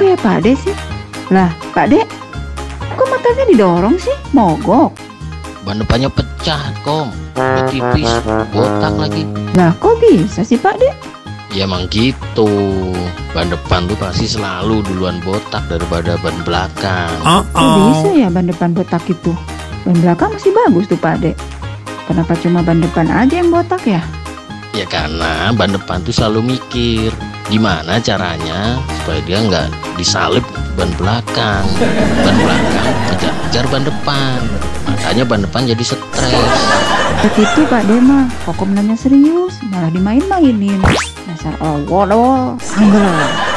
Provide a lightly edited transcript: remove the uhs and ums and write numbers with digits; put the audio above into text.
Kok ya Pak De sih? Lah Pak De, kok motornya didorong sih? Mogok. Ban depannya pecah, Kom. Udah tipis, botak lagi. Lah kok bisa sih Pak De? Ya emang gitu. Ban depan tuh pasti selalu duluan botak daripada ban belakang. Kok bisa ya ban depan botak itu? Ban belakang masih bagus tuh Pak De. Kenapa cuma ban depan aja yang botak ya? Ya karena ban depan tuh selalu mikir gimana caranya supaya dia nggak disalip ban belakang. Ban belakang kejar-kejar ban depan, makanya ban depan jadi stres. Begitu Pak De mah, Kokom nanya serius, malah dimain-mainin. Dasar awal, angger.